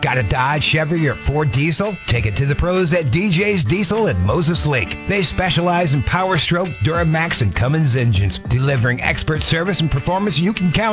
Got a Dodge, Chevy, or Ford diesel? Take it to the pros at DJ's Diesel at Moses Lake. They specialize in Power Stroke, Duramax, and Cummins engines, delivering expert service and performance you can count